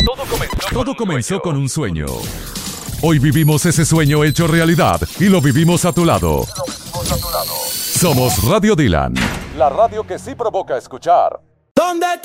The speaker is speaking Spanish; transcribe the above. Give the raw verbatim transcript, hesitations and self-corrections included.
Todo comenzó, Todo comenzó con un sueño. Hoy vivimos ese sueño hecho realidad y lo vivimos a tu lado. Somos Radio Dylan. La radio que sí provoca escuchar. ¿Dónde